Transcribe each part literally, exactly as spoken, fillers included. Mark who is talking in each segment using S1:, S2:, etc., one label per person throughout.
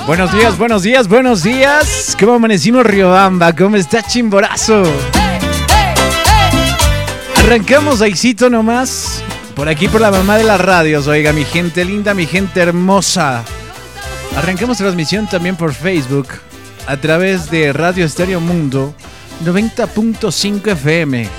S1: Buenos días, buenos días, buenos días. ¿Cómo amanecimos, Riobamba? ¿Cómo está, Chimborazo? Arrancamos ahícito nomás. Por aquí, por la mamá de las radios. Oiga, mi gente linda, mi gente hermosa. Arrancamos transmisión también por Facebook a través de Radio Estéreo Mundo noventa punto cinco F M.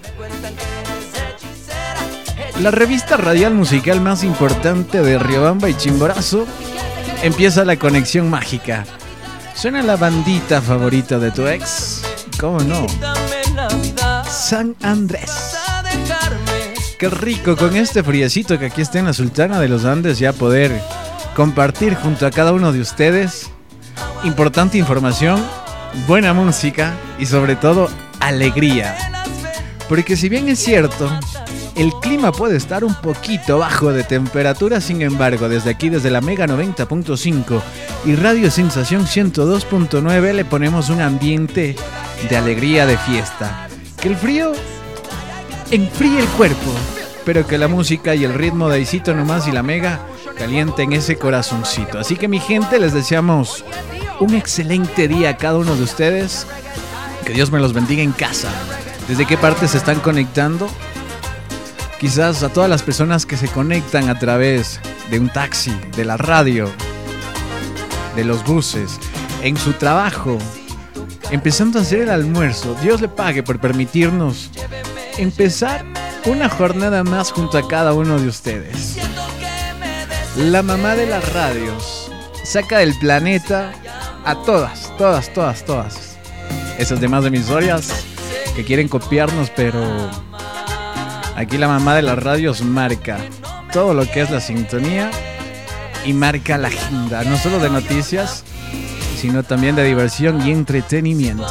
S1: La revista radial musical más importante de Riobamba y Chimborazo. Empieza la conexión mágica. Suena la bandita favorita de tu ex. ¿Cómo no? San Andrés. Qué rico con este friecito que aquí está en la Sultana de los Andes, ya poder compartir junto a cada uno de ustedes importante información, buena música y sobre todo alegría. Porque si bien es cierto, el clima puede estar un poquito bajo de temperatura, sin embargo, desde aquí, desde la Mega noventa punto cinco y Radio Sensación ciento dos punto nueve, le ponemos un ambiente de alegría, de fiesta. Que el frío enfríe el cuerpo, pero que la música y el ritmo de Aisito nomás y la Mega calienten ese corazoncito. Así que, mi gente, les deseamos un excelente día a cada uno de ustedes. Que Dios me los bendiga en casa. ¿Desde qué parte se están conectando? Quizás a todas las personas que se conectan a través de un taxi, de la radio, de los buses, en su trabajo, empezando a hacer el almuerzo. Dios le pague por permitirnos empezar una jornada más junto a cada uno de ustedes. La mamá de las radios saca del planeta a todas, todas, todas, todas esas demás emisoras que quieren copiarnos, pero aquí la mamá de las radios marca todo lo que es la sintonía y marca la agenda, no solo de noticias, sino también de diversión y entretenimiento.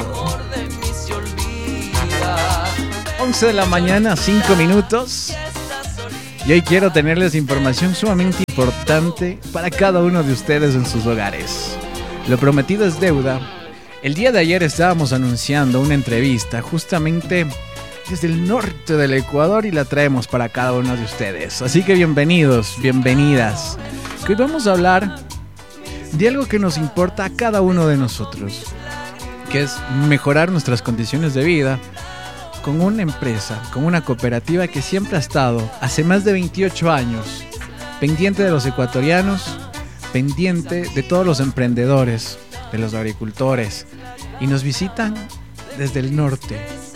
S1: once de la mañana, cinco minutos. Y hoy quiero tenerles información sumamente importante para cada uno de ustedes en sus hogares. Lo prometido es deuda. El día de ayer estábamos anunciando una entrevista justamente desde el norte del Ecuador y la traemos para cada uno de ustedes. Así que bienvenidos, bienvenidas. Que hoy vamos a hablar de algo que nos importa a cada uno de nosotros, que es mejorar nuestras condiciones de vida con una empresa, con una cooperativa que siempre ha estado hace más de veintiocho años pendiente de los ecuatorianos, pendiente de todos los emprendedores, de los agricultores, y nos visitan desde el norte,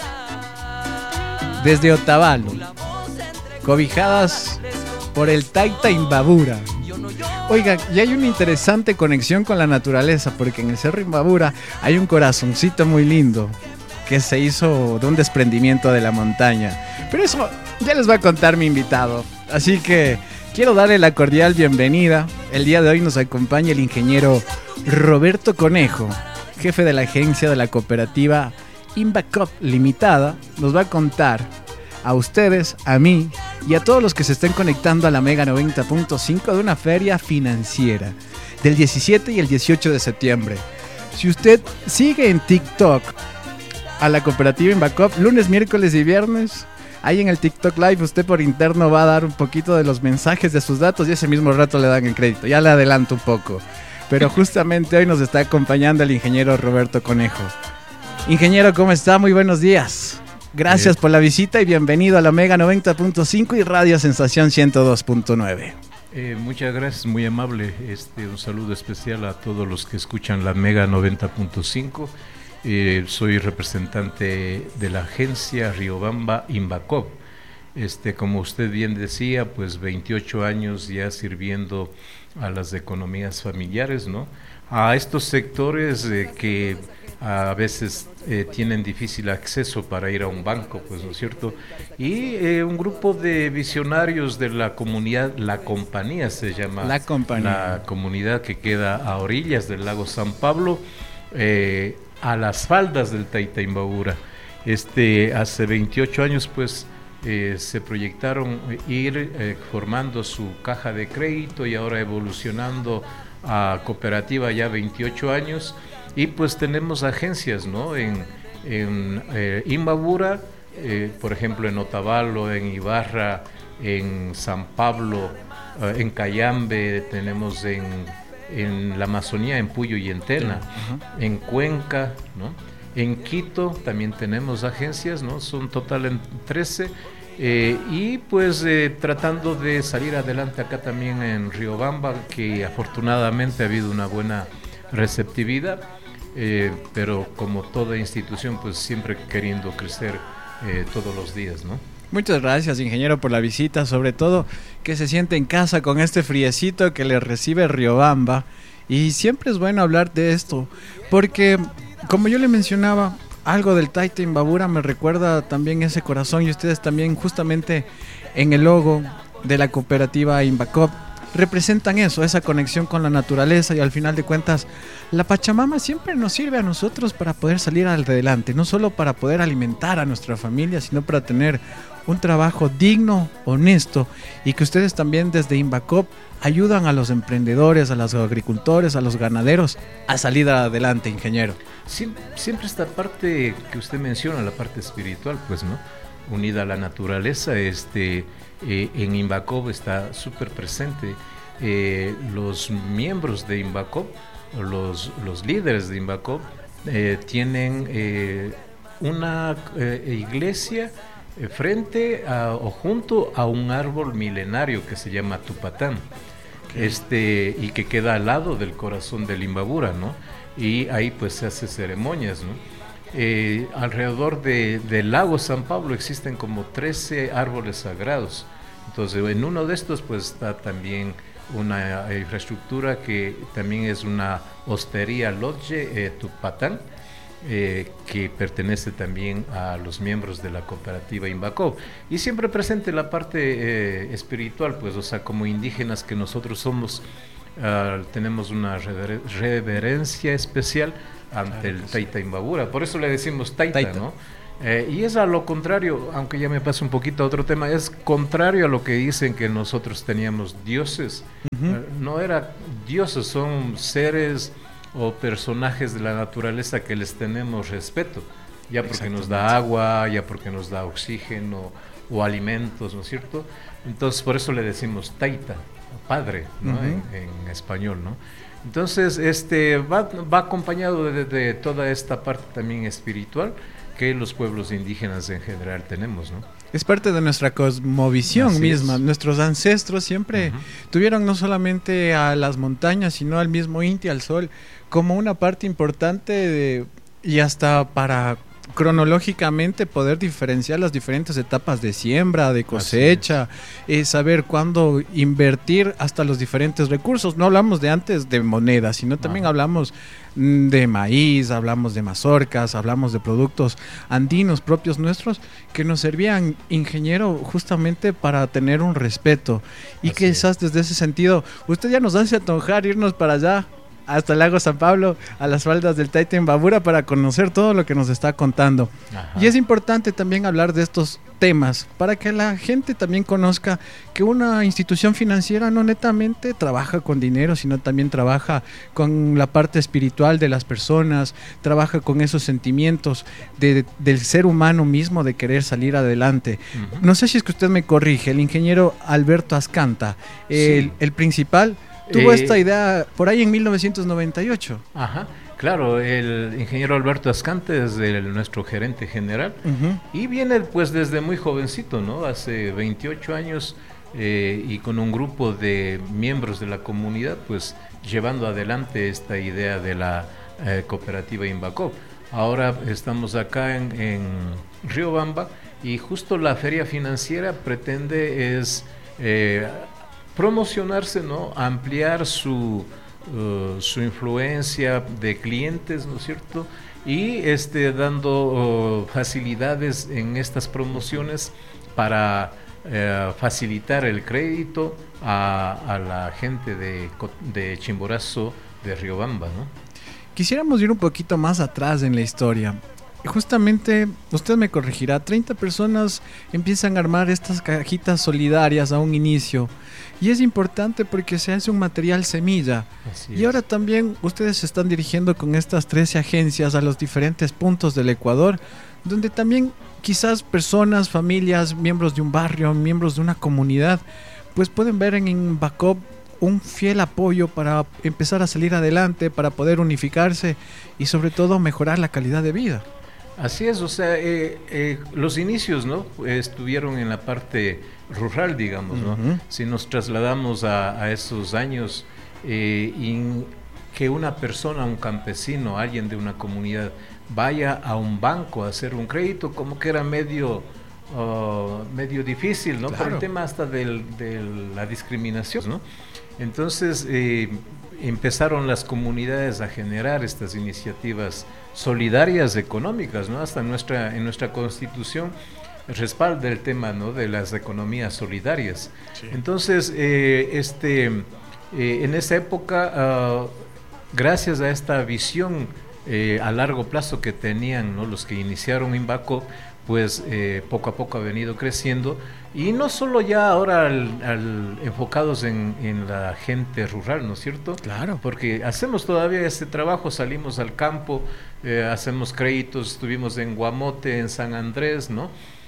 S1: desde Otavalo, cobijadas por el Taita Imbabura. Oiga, y hay una interesante conexión con la naturaleza, porque en el Cerro Imbabura hay un corazoncito muy lindo que se hizo de un desprendimiento de la montaña. Pero eso ya les va a contar mi invitado. Así que quiero darle la cordial bienvenida. El día de hoy nos acompaña el ingeniero Roberto Conejo, jefe de la agencia de la cooperativa Imbacop Limitada. Nos va a contar a ustedes, a mí y a todos los que se estén conectando a la Mega noventa punto cinco de una feria financiera del diecisiete y el dieciocho de septiembre. Si usted sigue en TikTok a la cooperativa Imbacop, lunes, miércoles y viernes, ahí en el TikTok Live usted por interno va a dar un poquito de los mensajes de sus datos y ese mismo rato le dan el crédito. Ya le adelanto un poco. Pero justamente hoy nos está acompañando el ingeniero Roberto Conejo. Ingeniero, ¿cómo está? Muy buenos días. Gracias eh. por la visita y bienvenido a la Mega noventa punto cinco y Radio Sensación ciento dos punto nueve.
S2: Eh, muchas gracias, muy amable. Este, un saludo especial a todos los que escuchan la Mega noventa punto cinco. Eh, soy representante de la agencia Riobamba Imbacop. Este, como usted bien decía, pues veintiocho años ya sirviendo a las economías familiares, ¿no? A estos sectores eh, que a veces eh, tienen difícil acceso para ir a un banco, pues, ¿no es cierto? Y eh, un grupo de visionarios de la comunidad, la compañía se llama,
S1: la compañía,
S2: la comunidad que queda a orillas del lago San Pablo, eh, a las faldas del Taita Imbabura. Este, hace veintiocho años, pues, eh, se proyectaron ir eh, formando su caja de crédito y ahora evolucionando a cooperativa ya veintiocho años, y pues tenemos agencias, ¿no? En, en eh, Imbabura, eh, por ejemplo en Otavalo, en Ibarra, en San Pablo, eh, en Cayambe, tenemos en en la Amazonía, en Puyo y en Tena, sí. En Cuenca, ¿no? En Quito también tenemos agencias, ¿no? Son total en trece. Eh, y pues eh, tratando de salir adelante acá también en Riobamba, que afortunadamente ha habido una buena receptividad, eh, pero como toda institución, pues siempre queriendo crecer eh, todos los días, ¿no?
S1: Muchas gracias, ingeniero, por la visita, sobre todo que se siente en casa con este friecito que le recibe Riobamba, y siempre es bueno hablar de esto, porque como yo le mencionaba, algo del Taita Imbabura me recuerda también ese corazón, y ustedes también justamente en el logo de la cooperativa Imbacop representan eso, esa conexión con la naturaleza, y al final de cuentas la Pachamama siempre nos sirve a nosotros para poder salir adelante, no solo para poder alimentar a nuestra familia, sino para tener un trabajo digno, honesto, y que ustedes también desde Imbacop ayudan a los emprendedores, a los agricultores, a los ganaderos a salir adelante, ingeniero.
S2: Siempre, siempre esta parte que usted menciona, la parte espiritual, pues, ¿no? Unida a la naturaleza, este, eh, en Imbacop está súper presente. Eh, los miembros de Imbacop, los, los líderes de Imbacop, eh, tienen eh, una eh, iglesia eh, frente a, o junto a un árbol milenario que se llama Tupatán, okay. este, y que queda al lado del corazón del Imbabura, ¿no? Y ahí pues se hace ceremonias, ¿no? Eh, alrededor de, del lago San Pablo existen como trece árboles sagrados. Entonces en uno de estos pues está también una infraestructura que también es una hostería lodge eh, Tupatán, eh, que pertenece también a los miembros de la cooperativa Imbacop, y siempre presente la parte eh, espiritual, pues, o sea, como indígenas que nosotros somos, uh, tenemos una rever- reverencia especial ante claro, el Taita Imbabura, por eso le decimos Taita, Taita. ¿no? Eh, y es a lo contrario, aunque ya me pasa un poquito a otro tema, es contrario a lo que dicen que nosotros teníamos dioses. Uh-huh. Eh, no eran dioses, son seres o personajes de la naturaleza que les tenemos respeto, ya porque nos da agua, ya porque nos da oxígeno o alimentos, ¿no es cierto? Entonces por eso le decimos Taita, padre, ¿no? Uh-huh. en, en español, ¿no? Entonces este va, va acompañado de, de toda esta parte también espiritual que los pueblos indígenas en general tenemos, ¿no?
S1: Es parte de nuestra cosmovisión Así misma. Es. Nuestros ancestros siempre uh-huh. tuvieron no solamente a las montañas, sino al mismo Inti, al sol, como una parte importante de, y hasta para cronológicamente poder diferenciar las diferentes etapas de siembra, de cosecha, eh, saber cuándo invertir hasta los diferentes recursos. No hablamos de antes de monedas, sino también ah. hablamos de maíz, hablamos de mazorcas, hablamos de productos andinos propios nuestros que nos servían, ingeniero, justamente para tener un respeto. Y Así quizás es. Desde ese sentido, usted ya nos hace antojar irnos para allá, hasta el lago San Pablo, a las faldas del Taita Imbabura, para conocer todo lo que nos está contando. Ajá. Y es importante también hablar de estos temas para que la gente también conozca que una institución financiera no netamente trabaja con dinero, sino también trabaja con la parte espiritual de las personas, trabaja con esos sentimientos de, del ser humano mismo de querer salir adelante. Uh-huh. No sé si es que usted me corrige, el ingeniero Alberto Ascanta, el, sí. el principal, tuvo eh, esta idea por ahí en mil novecientos noventa y ocho.
S2: Ajá, claro, el ingeniero Alberto Ascante es el, nuestro gerente general, uh-huh. y viene pues desde muy jovencito, ¿no? Hace veintiocho años, eh, y con un grupo de miembros de la comunidad, pues llevando adelante esta idea de la eh, cooperativa Imbacop. Ahora estamos acá en, en Riobamba, y justo la feria financiera pretende es eh, promocionarse, ¿no? Ampliar su, uh, su influencia de clientes, ¿no es cierto? Y este, dando uh, facilidades en estas promociones para uh, facilitar el crédito a, a la gente de, de Chimborazo, de Riobamba, ¿no?
S1: Quisiéramos ir un poquito más atrás en la historia. Justamente, usted me corregirá, treinta personas empiezan a armar estas cajitas solidarias a un inicio, y es importante porque se hace un material semilla. Así y es. Ahora también ustedes se están dirigiendo con estas trece agencias a los diferentes puntos del Ecuador, donde también quizás personas, familias, miembros de un barrio, miembros de una comunidad, pues pueden ver en Imbacop un fiel apoyo para empezar a salir adelante, para poder unificarse y sobre todo mejorar la calidad de vida.
S2: Así es, o sea, eh, eh, los inicios, ¿no? Estuvieron en la parte rural, digamos, ¿no? Uh-huh. Si nos trasladamos a, a esos años, eh, y que una persona, un campesino, alguien de una comunidad vaya a un banco a hacer un crédito, como que era medio, uh, medio difícil, ¿no? Claro. Por el tema hasta del, de la discriminación, ¿no? Entonces, eh, empezaron las comunidades a generar estas iniciativas solidarias económicas, ¿no? Hasta nuestra, en nuestra Constitución respalda el tema, ¿no?, de las economías solidarias. Sí. Entonces, eh, este, eh, en esa época, uh, gracias a esta visión eh, a largo plazo que tenían, ¿no?, los que iniciaron Inbaco, pues eh, poco a poco ha venido creciendo, y no solo ya ahora al, al enfocados en, en la gente rural, ¿no es cierto?
S1: Claro.
S2: Porque hacemos todavía este trabajo, salimos al campo, eh, hacemos créditos, estuvimos en Guamote, en San Andrés, ¿no?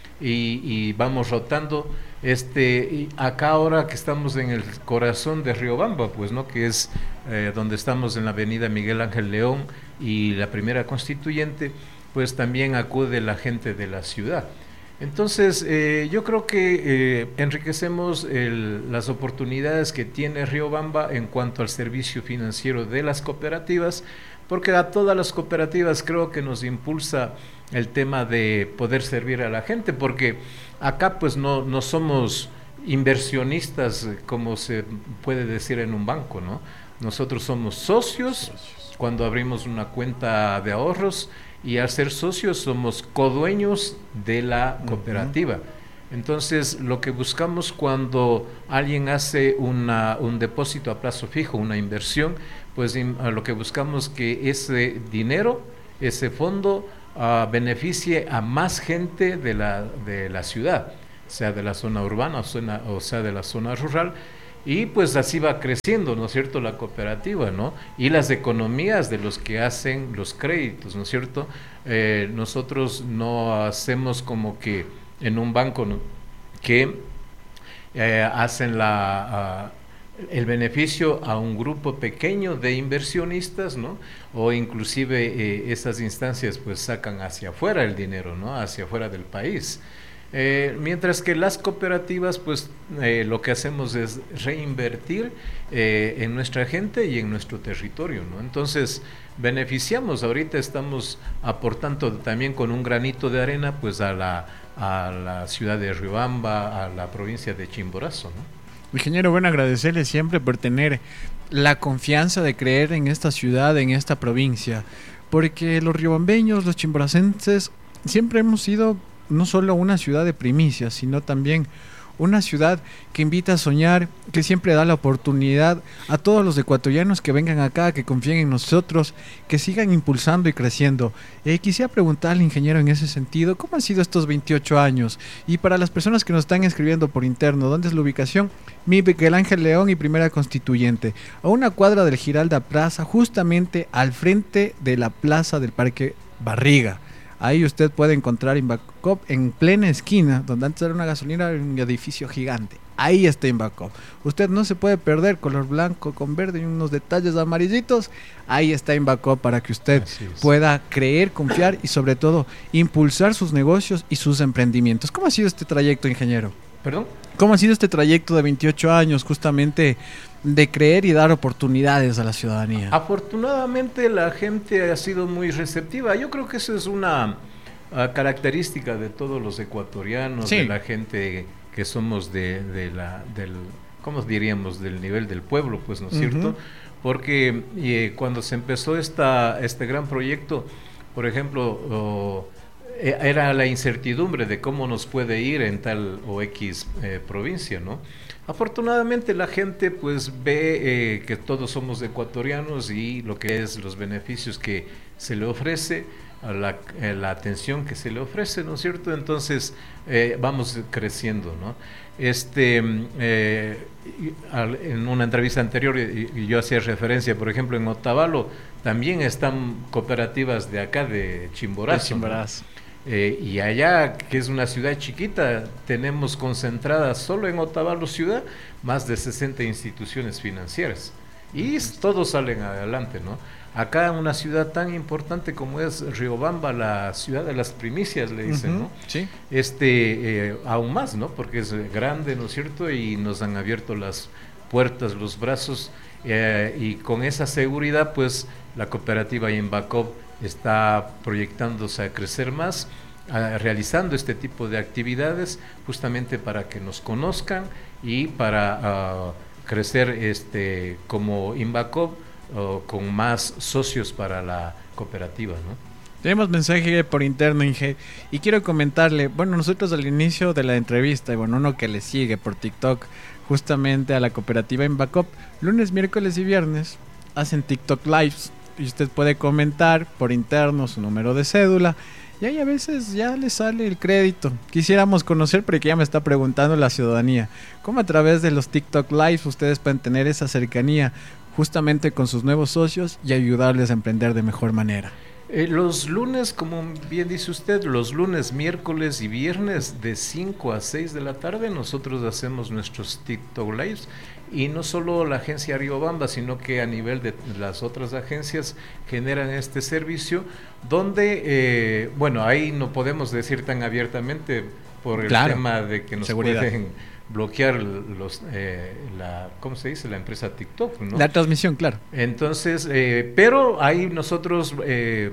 S2: Y, y vamos rotando, este, y acá ahora que estamos en el corazón de Riobamba, pues, ¿no?, que es eh, donde estamos en la avenida Miguel Ángel León y la Primera Constituyente, pues también acude la gente de la ciudad. Entonces, eh, yo creo que eh, enriquecemos el, las oportunidades que tiene Riobamba en cuanto al servicio financiero de las cooperativas, porque a todas las cooperativas creo que nos impulsa el tema de poder servir a la gente, porque acá pues no, no somos inversionistas, como se puede decir en un banco, ¿no? Nosotros somos socios, socios. Cuando abrimos una cuenta de ahorros, y al ser socios somos codueños de la cooperativa. Uh-huh. Entonces, lo que buscamos cuando alguien hace una, un depósito a plazo fijo, una inversión, pues in, lo que buscamos que ese dinero, ese fondo, uh, beneficie a más gente de la, de la ciudad, sea de la zona urbana o, zona, o sea de la zona rural, y pues así va creciendo, ¿no es cierto?, la cooperativa, ¿no? Y las economías de los que hacen los créditos, ¿no es cierto? Eh, nosotros no hacemos como que en un banco, ¿no?, que eh, hacen la, uh, el beneficio a un grupo pequeño de inversionistas, ¿no? O inclusive eh, esas instancias pues sacan hacia afuera el dinero, ¿no?, hacia afuera del país. Eh, mientras que las cooperativas, pues eh, lo que hacemos es reinvertir eh, en nuestra gente y en nuestro territorio, ¿no? Entonces, beneficiamos, ahorita estamos aportando también con un granito de arena, pues a la, a la ciudad de Riobamba, a la provincia de Chimborazo, ¿no?
S1: Ingeniero, bueno, agradecerle siempre por tener la confianza de creer en esta ciudad, en esta provincia, porque los riobambeños, los chimboracenses, siempre hemos sido no solo una ciudad de primicias, sino también una ciudad que invita a soñar, que siempre da la oportunidad a todos los ecuatorianos que vengan acá, que confíen en nosotros, que sigan impulsando y creciendo. Eh, quisiera preguntarle, ingeniero, en ese sentido, ¿cómo han sido estos veintiocho años? Y para las personas que nos están escribiendo por interno, ¿dónde es la ubicación? Miguel Ángel León y Primera Constituyente, a una cuadra del Giralda Plaza, justamente al frente de la plaza del Parque Barriga. Ahí usted puede encontrar Inbacop en plena esquina, donde antes era una gasolinera, un edificio gigante. Ahí está Inbacop. Usted no se puede perder, color blanco con verde y unos detalles amarillitos. Ahí está Inbacop para que usted pueda creer, confiar y sobre todo impulsar sus negocios y sus emprendimientos. ¿Cómo ha sido este trayecto, ingeniero?
S2: ¿Perdón?
S1: ¿Cómo ha sido este trayecto de veintiocho años justamente de creer y dar oportunidades a la ciudadanía?
S2: Afortunadamente la gente ha sido muy receptiva. Yo creo que eso es una uh, característica de todos los ecuatorianos, sí, de la gente que somos de, de la, del, ¿cómo diríamos?, del nivel del pueblo, pues, ¿no es uh-huh. cierto? Porque eh, cuando se empezó esta, este gran proyecto, por ejemplo, oh, era la incertidumbre de cómo nos puede ir en tal o X eh, provincia, ¿no? Afortunadamente la gente pues ve eh, que todos somos ecuatorianos y lo que es los beneficios que se le ofrece, la, eh, la atención que se le ofrece, ¿no es cierto? Entonces eh, vamos creciendo, ¿no? Este, eh, en una entrevista anterior y yo hacía referencia, por ejemplo, en Otavalo también están cooperativas de acá, de Chimborazo,
S1: de Chimborazo.
S2: ¿no? Eh, y allá, que es una ciudad chiquita, tenemos concentradas solo en Otavalo ciudad más de sesenta instituciones financieras. Y todos salen adelante, ¿no? Acá en una ciudad tan importante como es Riobamba, la ciudad de las primicias, le dicen,
S1: Uh-huh,
S2: ¿no?
S1: sí.
S2: Este, eh, aún más, ¿no? Porque es grande, ¿no es cierto? Y nos han abierto las puertas, los brazos, eh, y con esa seguridad, pues, la cooperativa Inbacop está proyectándose a crecer más, a, realizando este tipo de actividades, justamente para que nos conozcan y para uh, crecer este como Inbacop, uh, con más socios para la cooperativa, ¿no?
S1: Tenemos mensaje por interno, Inge, y quiero comentarle, bueno, nosotros al inicio de la entrevista, y bueno, uno que le sigue por TikTok, justamente a la cooperativa Inbacop, lunes, miércoles y viernes, hacen TikTok Lives, y usted puede comentar por interno su número de cédula, y ahí a veces ya le sale el crédito. Quisiéramos conocer, porque ya me está preguntando la ciudadanía, cómo a través de los TikTok Lives ustedes pueden tener esa cercanía justamente con sus nuevos socios y ayudarles a emprender de mejor manera.
S2: Eh, los lunes, como bien dice usted, los lunes, miércoles y viernes de cinco a seis de la tarde nosotros hacemos nuestros TikTok Lives, y no solo la agencia Riobamba, sino que a nivel de las otras agencias generan este servicio, donde, eh, bueno, ahí no podemos decir tan abiertamente por el
S1: claro,
S2: tema de que nos
S1: seguridad.
S2: pueden bloquear los, eh, la, ¿cómo se dice? La empresa TikTok, ¿no?
S1: La transmisión, claro.
S2: Entonces, eh, pero ahí nosotros eh,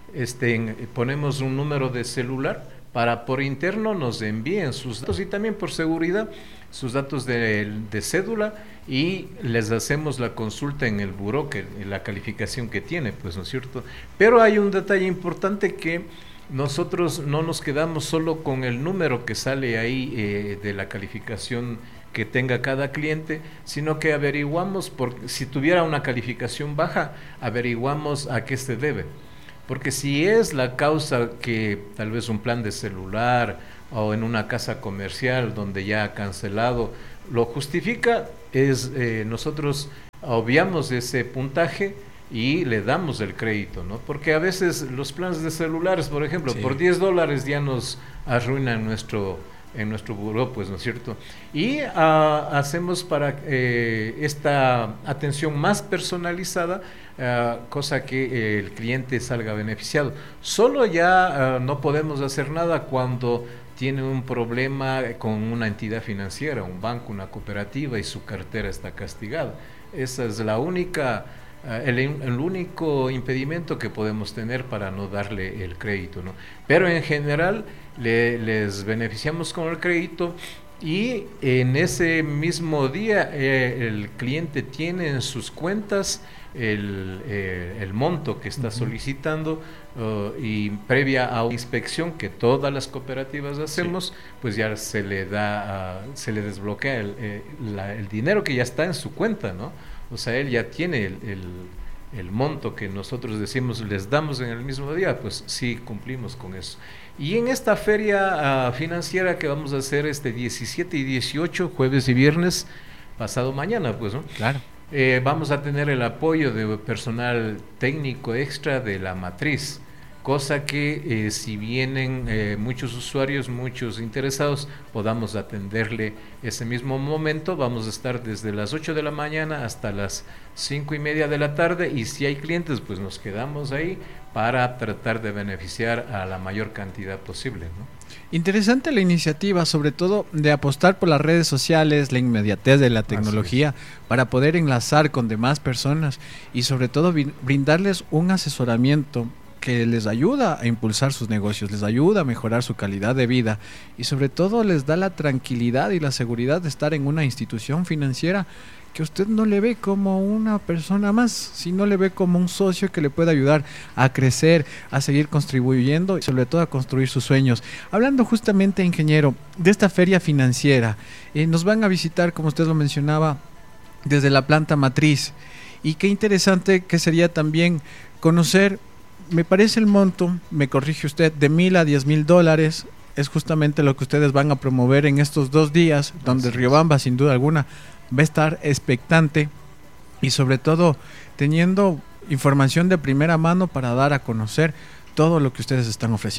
S2: este, ponemos un número de celular para por interno nos envíen sus datos, y también por seguridad sus datos de, de cédula, y les hacemos la consulta en el buró, que la calificación que tiene, pues, ¿no es cierto? Pero hay un detalle importante, que nosotros no nos quedamos solo con el número que sale ahí eh, de la calificación que tenga cada cliente, sino que averiguamos, por, si tuviera una calificación baja, averiguamos a qué se debe. Porque si es la causa que tal vez un plan de celular o en una casa comercial donde ya ha cancelado lo justifica, es eh, nosotros obviamos ese puntaje y le damos el crédito, ¿no? Porque a veces los planes de celulares, por ejemplo, sí, por diez dólares ya nos arruinan nuestro en nuestro buró, pues, ¿no es cierto? Y uh, hacemos para eh, esta atención más personalizada, uh, cosa que eh, el cliente salga beneficiado. Solo ya uh, no podemos hacer nada cuando tiene un problema con una entidad financiera, un banco, una cooperativa, y su cartera está castigada. Esa es la única... Uh, el, el único impedimento que podemos tener para no darle el crédito, ¿no? Pero en general le, les beneficiamos con el crédito, y en ese mismo día eh, el cliente tiene en sus cuentas el, eh, el monto que está solicitando, uh, y previa a una inspección que todas las cooperativas hacemos, sí, pues ya se le da, uh, se le desbloquea el, eh, la, el dinero que ya está en su cuenta, ¿no? O sea, él ya tiene el, el, el monto que nosotros decimos les damos en el mismo día, pues sí cumplimos con eso. Y en esta feria uh, financiera que vamos a hacer este diecisiete y dieciocho, jueves y viernes, pasado mañana, pues, ¿no?
S1: Claro.
S2: Eh, vamos a tener el apoyo de personal técnico extra de la matriz, cosa que eh, si vienen eh, muchos usuarios, muchos interesados, podamos atenderle ese mismo momento. Vamos a estar desde las ocho de la mañana hasta las cinco y media de la tarde, y si hay clientes, pues nos quedamos ahí para tratar de beneficiar a la mayor cantidad posible, ¿no? Interesante la iniciativa, sobre todo de apostar por las redes sociales, la inmediatez de la tecnología, para poder enlazar con demás personas y sobre todo brindarles un asesoramiento que les ayuda a impulsar sus negocios, les ayuda a mejorar su calidad de vida, y sobre todo les da la tranquilidad y la seguridad de estar en una institución financiera que usted no le ve como una persona más, sino le ve como un socio que le puede ayudar a crecer, a seguir contribuyendo y sobre todo a construir sus sueños. Hablando justamente, ingeniero, de esta feria financiera, eh, nos van a visitar, como usted lo mencionaba, desde la planta matriz, y qué interesante que sería también conocer, me parece el monto, me corrige usted, de mil a diez mil dólares, es justamente lo que ustedes van a promover en estos dos días, donde Riobamba sin duda alguna va a estar expectante y sobre todo teniendo información de primera mano para dar a conocer todo lo que ustedes están ofreciendo.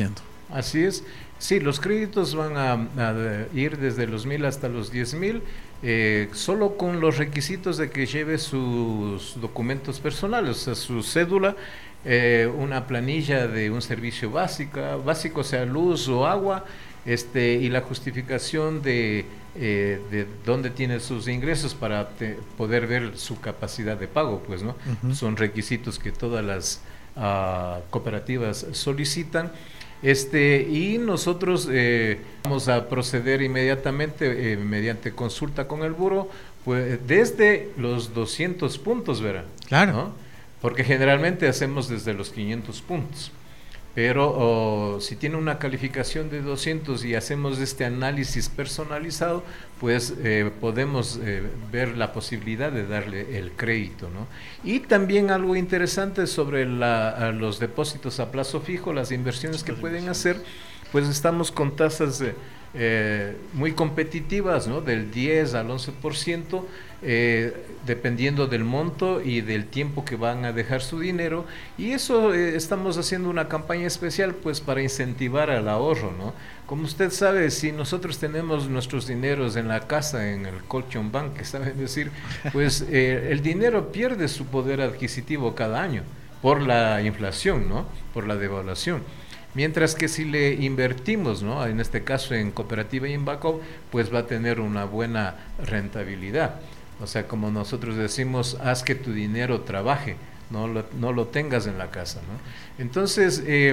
S2: Así es. Sí, los créditos van a, a ir desde los mil hasta los diez mil, eh, solo con los requisitos de que lleve sus documentos personales, o sea, su cédula, eh, una planilla de un servicio básica, básico, sea luz o agua, este, y la justificación de, eh, de dónde tiene sus ingresos para te, poder ver su capacidad de pago, pues, ¿no? Uh-huh. Son requisitos que todas las uh, cooperativas solicitan. Este, y nosotros eh, vamos a proceder inmediatamente eh, mediante consulta con el buro, pues desde los doscientos puntos, ¿verdad?
S1: Claro.
S2: ¿No? Porque generalmente hacemos desde los quinientos puntos. Pero oh, si tiene una calificación de doscientos y hacemos este análisis personalizado, pues eh, podemos eh, ver la posibilidad de darle el crédito, ¿no? Y también algo interesante sobre la, los depósitos a plazo fijo, las inversiones que pueden hacer, pues estamos con tasas eh, eh, muy competitivas, ¿no? Del diez al once por ciento, eh, dependiendo del monto y del tiempo que van a dejar su dinero, y eso eh, estamos haciendo una campaña especial pues para incentivar al ahorro, ¿no? Como usted sabe, si nosotros tenemos nuestros dineros en la casa, en el colchón bank, que saben decir, pues eh, el dinero pierde su poder adquisitivo cada año por la inflación, ¿no? Por la devaluación. Mientras que si le invertimos, ¿no? En este caso en Cooperativa Inbaco, pues va a tener una buena rentabilidad. O sea, como nosotros decimos, haz que tu dinero trabaje, no lo, no lo tengas en la casa, ¿no? Entonces, eh,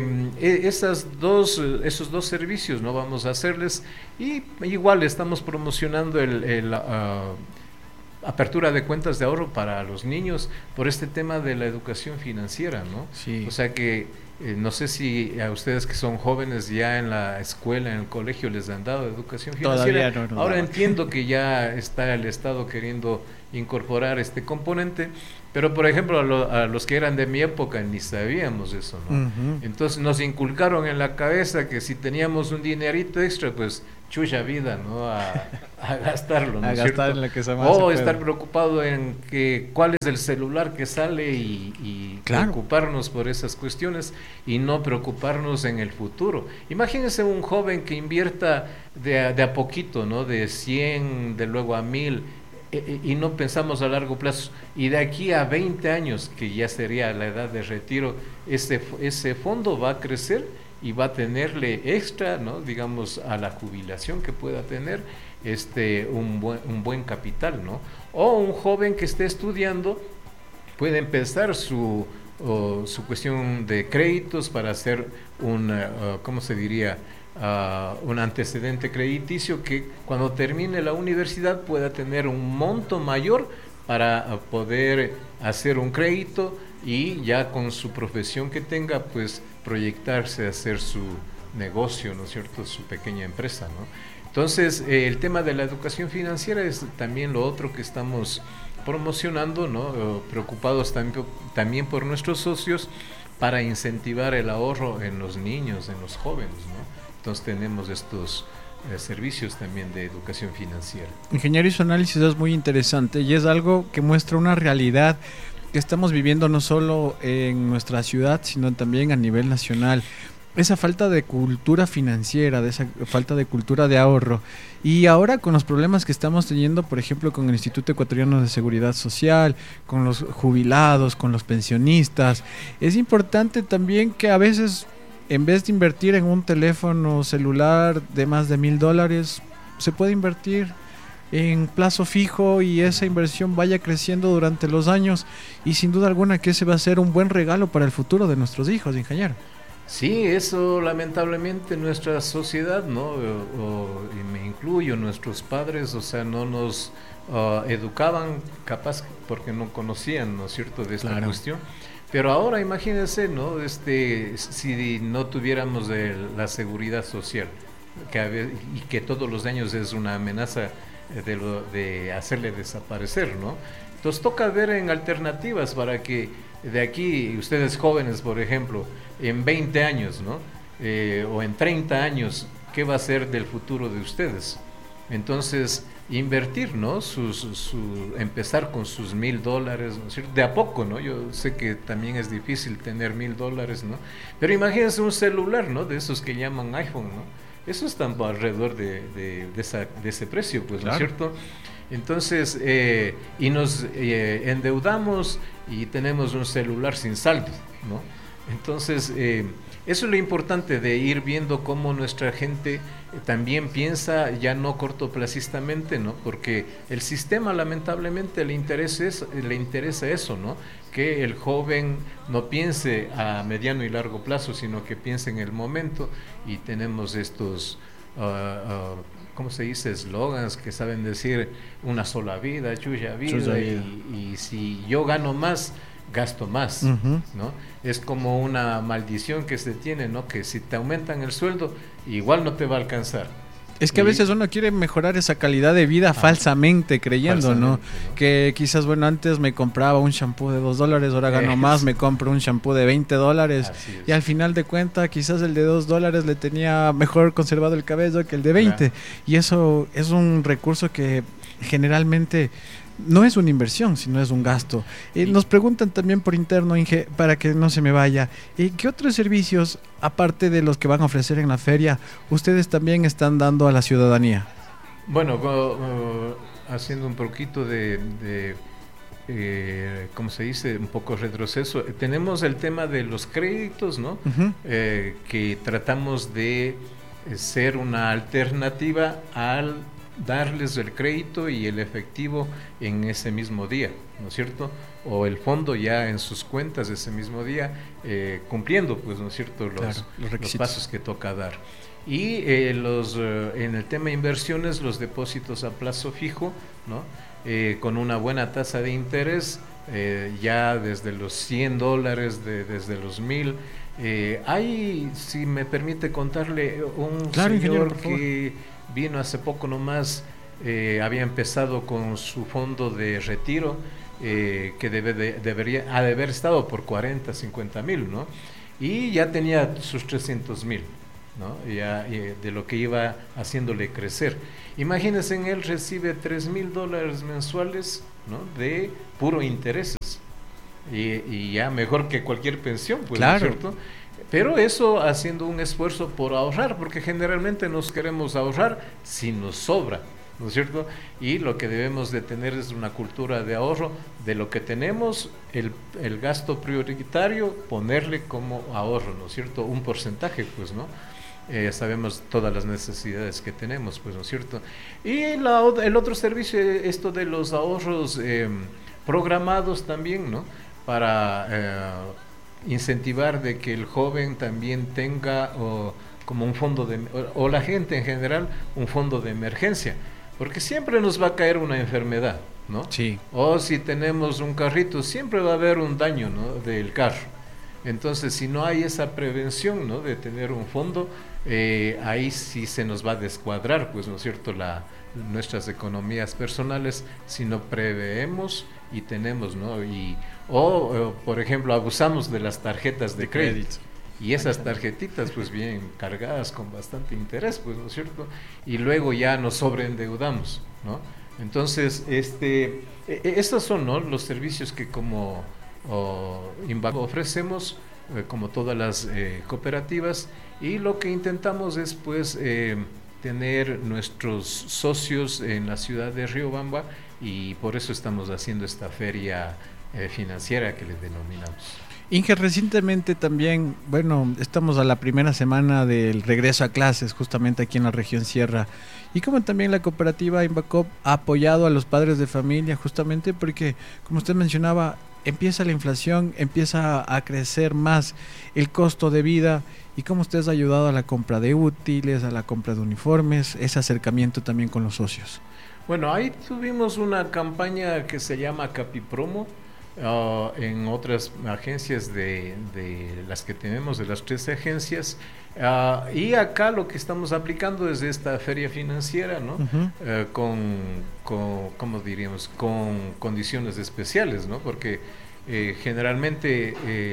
S2: esas dos, esos dos servicios no vamos a hacerles, y igual estamos promocionando el, el uh, apertura de cuentas de ahorro para los niños por este tema de la educación financiera, ¿no?
S1: Sí.
S2: O sea que eh, no sé si a ustedes que son jóvenes ya en la escuela, en el colegio les han dado educación financiera.
S1: Todavía no, no,
S2: Ahora
S1: no.
S2: Entiendo que ya está el Estado queriendo incorporar este componente, pero por ejemplo a, lo, a los que eran de mi época ni sabíamos eso, ¿no? Uh-huh. Entonces nos inculcaron en la cabeza que si teníamos un dinerito extra, pues chucha vida, ¿no? A, a gastarlo, ¿no?
S1: A
S2: es
S1: gastar
S2: cierto?
S1: en lo que se más
S2: O
S1: se
S2: estar
S1: puede.
S2: preocupado en que cuál es el celular que sale y, y
S1: claro.
S2: preocuparnos por esas cuestiones y no preocuparnos en el futuro. Imagínense un joven que invierta de a, de a poquito, ¿no? De cien, de luego a mil, e, y no pensamos a largo plazo, y de aquí a veinte años, que ya sería la edad de retiro, ese, ese fondo va a crecer y va a tenerle extra, ¿no? Digamos, a la jubilación que pueda tener, este un buen, un buen capital, ¿no? O un joven que esté estudiando puede empezar su, uh, su cuestión de créditos para hacer un, uh, ¿cómo se diría? Uh, un antecedente crediticio que cuando termine la universidad pueda tener un monto mayor para uh, poder hacer un crédito y ya con su profesión que tenga, pues proyectarse a hacer su negocio, ¿no es cierto?, su pequeña empresa, ¿no? Entonces, eh, el tema de la educación financiera es también lo otro que estamos promocionando, ¿no? Uh, preocupados también, también por nuestros socios para incentivar el ahorro en los niños, en los jóvenes, ¿no? Entonces tenemos estos eh, servicios también de educación financiera.
S1: Ingeniero, y su análisis es muy interesante y es algo que muestra una realidad que estamos viviendo no solo en nuestra ciudad, sino también a nivel nacional. Esa falta de cultura financiera, de esa falta de cultura de ahorro. Y ahora con los problemas que estamos teniendo, por ejemplo, con el Instituto Ecuatoriano de Seguridad Social, con los jubilados, con los pensionistas, es importante también que a veces, en vez de invertir en un teléfono celular de más de mil dólares, se puede invertir en plazo fijo y esa inversión vaya creciendo durante los años, y sin duda alguna que ese va a ser un buen regalo para el futuro de nuestros hijos, ingeniero.
S2: Sí, eso lamentablemente nuestra sociedad, ¿no? O, o, y me incluyo, nuestros padres, o sea, no nos uh, educaban, capaz porque no conocían, ¿no es cierto?, de esta
S1: claro.
S2: cuestión. Pero ahora imagínense, ¿no? Este, si no tuviéramos de la seguridad social, que, y que todos los años es una amenaza de, lo, de hacerle desaparecer, ¿no? Entonces toca ver en alternativas para que de aquí, ustedes jóvenes, por ejemplo, en veinte años, ¿no? Eh, o en treinta años, ¿qué va a ser del futuro de ustedes? Entonces, invertir, ¿no? Sus, su, empezar con sus mil dólares, ¿no es cierto? De a poco, ¿no? Yo sé que también es difícil tener mil dólares, ¿no? Pero imagínense un celular, ¿no? De esos que llaman iPhone, ¿no? Eso está alrededor de, de, de, esa, de ese precio, pues, ¿no es cierto? Entonces, eh, y nos eh, endeudamos y tenemos un celular sin saldo, ¿no? Entonces, eh, eso es lo importante de ir viendo cómo nuestra gente también piensa ya no cortoplacistamente, ¿no? Porque el sistema lamentablemente le interesa eso, le interesa eso, ¿no? Que el joven no piense a mediano y largo plazo, sino que piense en el momento, y tenemos estos, uh, uh, ¿cómo se dice? Eslogans que saben decir una sola vida, chuya vida, chuya vida. Y, y si yo gano más, gasto más, uh-huh. ¿no? Es como una maldición que se tiene, ¿no? Que si te aumentan el sueldo, igual no te va a alcanzar.
S1: Es que a veces uno quiere mejorar esa calidad de vida ah, falsamente, creyendo, falsamente, ¿no? ¿no? Que quizás, bueno, antes me compraba un shampoo de dos dólares, ahora gano es. más, me compro un shampoo de veinte dólares. Y al final de cuentas, quizás el de dos dólares le tenía mejor conservado el cabello que el de veinte. Claro. Y eso es un recurso que generalmente no es una inversión, sino es un gasto. Eh, nos preguntan también por interno, Inge, para que no se me vaya, eh, ¿qué otros servicios, aparte de los que van a ofrecer en la feria, ustedes también están dando a la ciudadanía?
S2: Bueno, uh, haciendo un poquito de, de eh, ¿cómo se dice? Un poco retroceso. Tenemos el tema de los créditos, ¿no? Uh-huh. Eh, que tratamos de ser una alternativa al darles el crédito y el efectivo en ese mismo día, ¿no es cierto? O el fondo ya en sus cuentas ese mismo día, eh, cumpliendo, pues, ¿no es cierto?, los, claro, los, los pasos que toca dar. Y eh, los uh, en el tema de inversiones, los depósitos a plazo fijo, ¿no? Eh, con una buena tasa de interés, eh, ya desde los cien dólares, de, desde los mil. Eh, hay, si me permite contarle, un claro, señor que vino hace poco nomás, eh, había empezado con su fondo de retiro, eh, que debe de, debería, ha de haber estado por cuarenta, cincuenta mil, ¿no? Y ya tenía sus trescientos mil, ¿no? Ya, eh, de lo que iba haciéndole crecer. Imagínense, él recibe tres mil dólares mensuales, ¿no? De puro intereses. Y, y ya mejor que cualquier pensión, pues, claro. ¿no es cierto? Pero eso haciendo un esfuerzo por ahorrar, porque generalmente nos queremos ahorrar si nos sobra, ¿no es cierto? Y lo que debemos de tener es una cultura de ahorro de lo que tenemos, el, el gasto prioritario, ponerle como ahorro, ¿no es cierto? Un porcentaje, pues, ¿no? Eh, sabemos todas las necesidades que tenemos, pues, ¿no es cierto? Y la, el otro servicio, esto de los ahorros eh, programados también, ¿no? Para eh, incentivar de que el joven también tenga o, como un fondo de, o, o la gente en general, un fondo de emergencia, porque siempre nos va a caer una enfermedad, ¿no?
S1: Sí.
S2: O si tenemos un carrito, siempre va a haber un daño, ¿no? Del carro. Entonces, si no hay esa prevención, ¿no? De tener un fondo, eh, ahí sí se nos va a descuadrar, pues, ¿no es cierto?, la, nuestras economías personales, si no preveemos y tenemos, ¿no? Y, o, o, por ejemplo, abusamos de las tarjetas de, de crédito. crédito. Y esas tarjetitas, pues, vienen cargadas con bastante interés, pues, ¿no es cierto? Y luego ya nos sobreendeudamos, ¿no? Entonces, este, estos son, ¿no?, los servicios que como o, Inbaco ofrecemos, eh, como todas las eh, cooperativas, y lo que intentamos es, pues, eh, tener nuestros socios en la ciudad de Riobamba, y por eso estamos haciendo esta feria eh, financiera que le denominamos.
S1: Inge, recientemente también, bueno, estamos a la primera semana del regreso a clases justamente aquí en la región Sierra, y como también la cooperativa Inbacop ha apoyado a los padres de familia justamente porque, como usted mencionaba, empieza la inflación, empieza a crecer más el costo de vida, y cómo usted ha ayudado a la compra de útiles, a la compra de uniformes, ese acercamiento también con los socios.
S2: Bueno, ahí tuvimos una campaña que se llama Capipromo, uh, en otras agencias de, de las que tenemos, de las tres agencias, uh, y acá lo que estamos aplicando es esta feria financiera, ¿no? Uh-huh. Uh, con, con, ¿cómo diríamos?, con condiciones especiales, ¿no? Porque eh, generalmente eh,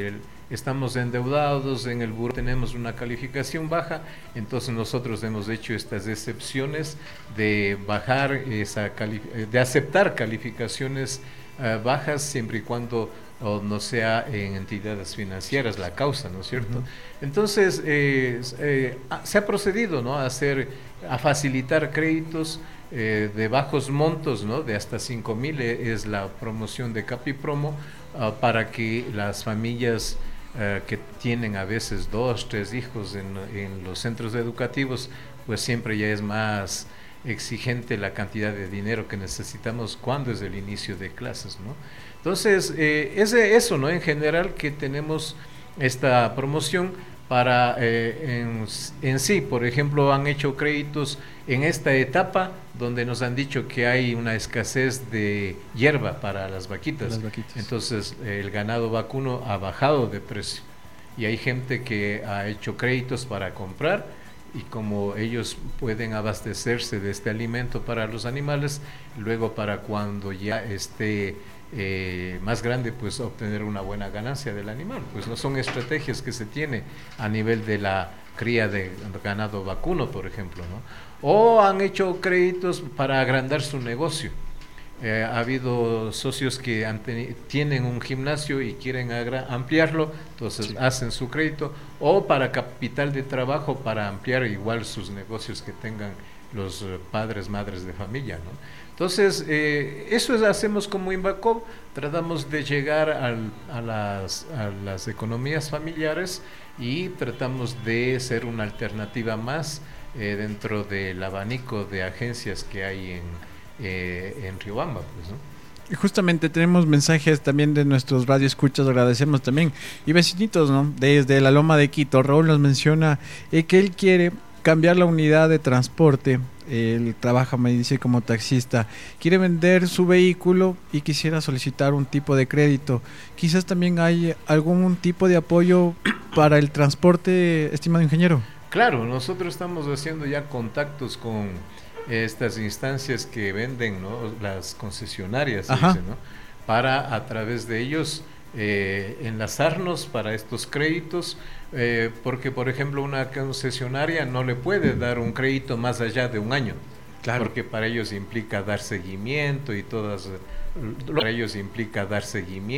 S2: estamos endeudados, en el buró tenemos una calificación baja, entonces nosotros hemos hecho estas excepciones de bajar esa cali- de aceptar calificaciones uh, bajas siempre y cuando o no sea en entidades financieras la causa, ¿no es cierto? Uh-huh. Entonces eh, eh, se ha procedido, ¿no?, a hacer, a facilitar créditos eh, de bajos montos, ¿no?, de hasta cinco mil, eh, es la promoción de Capipromo, uh, para que las familias uh, que tienen a veces dos, tres hijos en, en los centros educativos, pues siempre ya es más exigente la cantidad de dinero que necesitamos cuando es el inicio de clases, ¿no? Entonces, eh, es de eso, ¿no?, en general, que tenemos esta promoción para, eh, en, en sí, por ejemplo, han hecho créditos en esta etapa donde nos han dicho que hay una escasez de hierba para las vaquitas,
S1: las vaquitas.
S2: Entonces eh, el ganado vacuno ha bajado de precio y hay gente que ha hecho créditos para comprar, y como ellos pueden abastecerse de este alimento para los animales, luego para cuando ya esté eh, más grande, pues obtener una buena ganancia del animal. Pues no son estrategias que se tiene a nivel de la cría de ganado vacuno, por ejemplo, ¿no? O han hecho créditos para agrandar su negocio. Eh, ha habido socios que han teni- tienen un gimnasio y quieren agra- ampliarlo, entonces sí, hacen su crédito, o para capital de trabajo, para ampliar igual sus negocios que tengan los uh, padres, madres de familia, ¿no? Entonces, eh, eso es, hacemos como Invacob, tratamos de llegar al, a, las, a las economías familiares y tratamos de ser una alternativa más eh, dentro del abanico de agencias que hay en Eh, en Riobamba, pues, ¿no?
S1: Y justamente tenemos mensajes también de nuestros radioescuchas, agradecemos también, y vecinitos, ¿no?, desde la Loma de Quito. Raúl nos menciona eh, que él quiere cambiar la unidad de transporte, él trabaja, me dice, como taxista, quiere vender su vehículo y quisiera solicitar un tipo de crédito. Quizás también hay algún tipo de apoyo para el transporte, estimado ingeniero.
S2: Claro, nosotros estamos haciendo ya contactos con estas instancias que venden, ¿no?, las concesionarias, se dice, ¿no?, para a través de ellos eh, enlazarnos para estos créditos, eh, porque por ejemplo una concesionaria no le puede dar un crédito más allá de un año, claro, porque para ellos implica dar seguimiento y todas, para ellos implica dar seguimiento